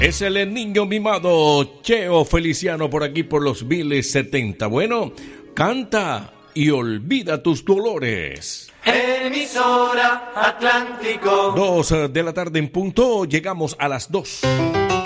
Es el niño mimado Cheo Feliciano por aquí por los 1070. Bueno, canta y olvida tus dolores. Emisora Atlántico. 2 de la tarde en punto, llegamos a las 2.